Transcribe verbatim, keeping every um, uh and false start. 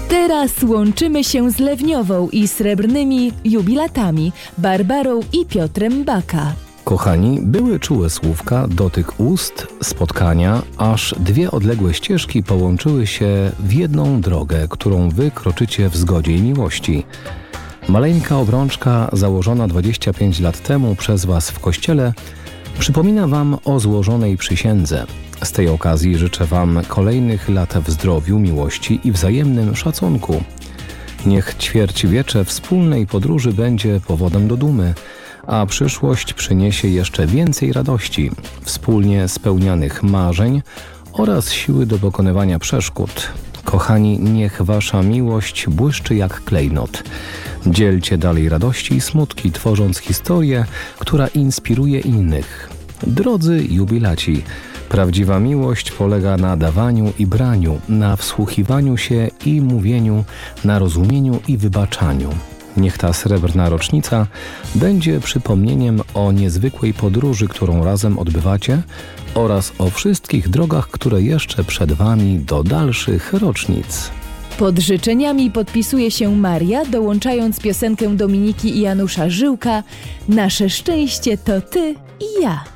Teraz łączymy się z Lewniową i srebrnymi jubilatami Barbarą i Piotrem Baka. Kochani, były czułe słówka, dotyk ust, spotkania, aż dwie odległe ścieżki połączyły się w jedną drogę, którą wy kroczycie w zgodzie i miłości. Maleńka obrączka założona dwadzieścia pięć lat temu przez was w kościele przypomina wam o złożonej przysiędze. Z tej okazji życzę wam kolejnych lat w zdrowiu, miłości i wzajemnym szacunku. Niech ćwierćwiecze wspólnej podróży będzie powodem do dumy, a przyszłość przyniesie jeszcze więcej radości, wspólnie spełnianych marzeń oraz siły do pokonywania przeszkód. Kochani, niech wasza miłość błyszczy jak klejnot. Dzielcie dalej radości i smutki, tworząc historię, która inspiruje innych. Drodzy jubilaci, prawdziwa miłość polega na dawaniu i braniu, na wsłuchiwaniu się i mówieniu, na rozumieniu i wybaczaniu. Niech ta srebrna rocznica będzie przypomnieniem o niezwykłej podróży, którą razem odbywacie, oraz o wszystkich drogach, które jeszcze przed wami do dalszych rocznic. Pod życzeniami podpisuje się Maria, dołączając piosenkę Dominiki i Janusza Żyłka „Nasze szczęście to ty i ja”.